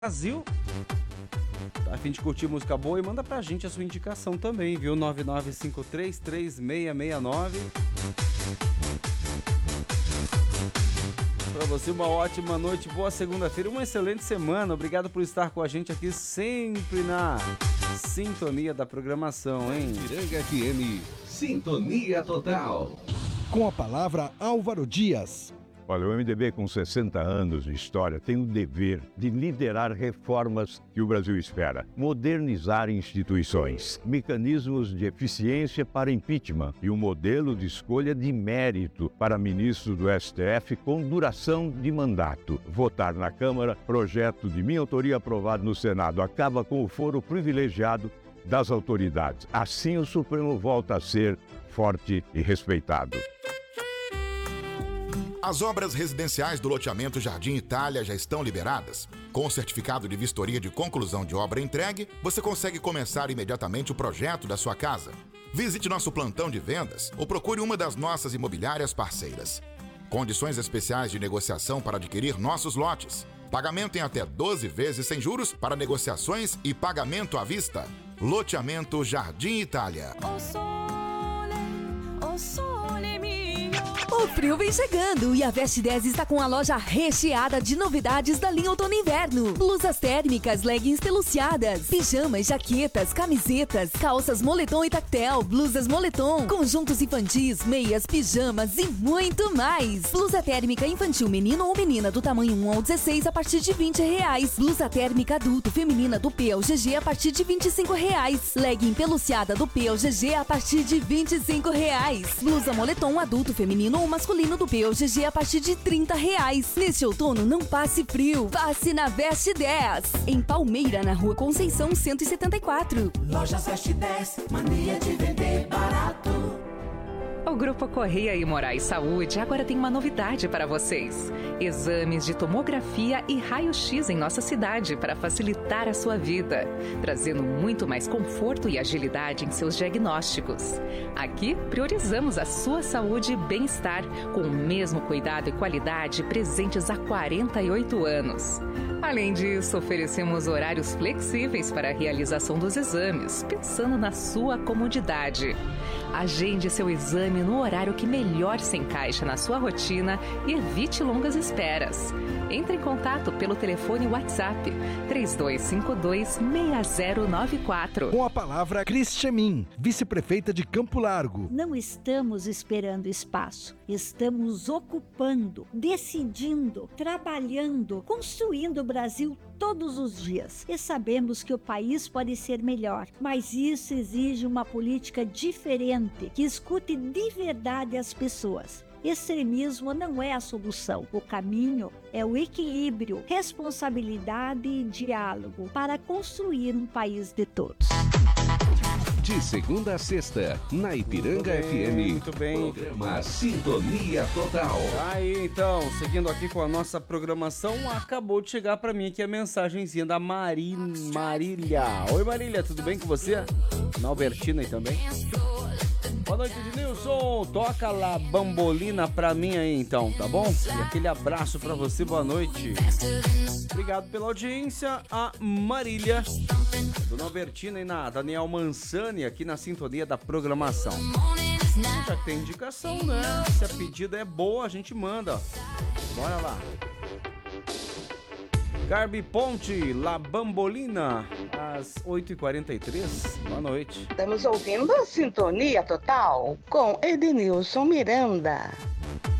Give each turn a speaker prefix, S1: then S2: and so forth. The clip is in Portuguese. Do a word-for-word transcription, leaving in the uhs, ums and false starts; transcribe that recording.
S1: Brasil. Tá a fim de curtir música boa e manda pra gente a sua indicação também, viu? nove nove cinco três, três seis seis nove. Pra você uma ótima noite, boa segunda-feira, uma excelente semana. Obrigado por estar com a gente aqui sempre na sintonia da programação, hein?
S2: Ipiranga F M, Sintonia Total.
S3: Com a palavra, Álvaro Dias.
S4: Olha, o M D B com sessenta anos de história tem o dever de liderar reformas que o Brasil espera. Modernizar instituições, mecanismos de eficiência para impeachment e um modelo de escolha de mérito para ministros do S T F com duração de mandato. Votar na Câmara, projeto de minha autoria aprovado no Senado, acaba com o foro privilegiado das autoridades. Assim o Supremo volta a ser forte e respeitado.
S5: As obras residenciais do loteamento Jardim Itália já estão liberadas. Com o certificado de vistoria de conclusão de obra entregue, você consegue começar imediatamente o projeto da sua casa. Visite nosso plantão de vendas ou procure uma das nossas imobiliárias parceiras. Condições especiais de negociação para adquirir nossos lotes. Pagamento em até doze vezes sem juros para negociações e pagamento à vista. Loteamento Jardim Itália.
S6: O sole, o sole mio.
S7: O frio vem chegando e a Veste dez está com a loja recheada de novidades da linha outono e inverno. Blusas térmicas, leggings peluciadas, pijamas, jaquetas, camisetas, calças moletom e tactel, blusas moletom, conjuntos infantis, meias, pijamas e muito mais. Blusa térmica infantil menino ou menina do tamanho um ao dezesseis a partir de vinte reais. Blusa térmica adulto feminina do P ao G G a partir de vinte e cinco reais. Legging peluciada do P ao G G a partir de vinte e cinco reais. Blusa moletom adulto feminino ou masculino do P ao G G a partir de trinta reais. Neste outono, não passe frio, passe na Veste dez. Em Palmeira, na Rua Conceição cento e setenta e quatro.
S8: Lojas Veste dez, mania de vender barato.
S9: O Grupo Correia e Moraes Saúde agora tem uma novidade para vocês. Exames de tomografia e raio-x em nossa cidade para facilitar a sua vida, trazendo muito mais conforto e agilidade em seus diagnósticos. Aqui, priorizamos a sua saúde e bem-estar, com o mesmo cuidado e qualidade presentes há quarenta e oito anos. Além disso, oferecemos horários flexíveis para a realização dos exames, pensando na sua comodidade. Agende seu exame no horário que melhor se encaixa na sua rotina e evite longas esperas. Entre em contato pelo telefone WhatsApp três dois cinco dois, seis zero nove quatro.
S3: Com a palavra, Cristiamin, vice-prefeita de Campo Largo.
S10: Não estamos esperando espaço, estamos ocupando, decidindo, trabalhando, construindo o Brasil todos os dias. E sabemos que o país pode ser melhor, mas isso exige uma política diferente, que escute de verdade as pessoas. Extremismo não é a solução. O caminho é o equilíbrio, responsabilidade e diálogo para construir um país de todos.
S2: De segunda a sexta, na Ipiranga
S1: Muito bem,
S2: F M,
S1: muito bem.
S2: Programa Sintonia Total.
S1: Aí então, seguindo aqui com a nossa programação, acabou de chegar pra mim aqui a mensagenzinha da Mari... Marília. Oi Marília, tudo bem com você? Na Albertina aí também. Boa noite, Ednilson. Toca lá Bambolina pra mim aí então, tá bom? E aquele abraço pra você, boa noite. Obrigado pela audiência, a Marília. Dona Albertina e na Daniel Mansani aqui na sintonia da programação. Já que tem indicação, né? Se a pedida é boa, a gente manda. Bora lá. Garbi Ponte, La Bambolina, às oito e quarenta e três. Boa noite.
S11: Estamos ouvindo a Sintonia Total com Ednilson Miranda.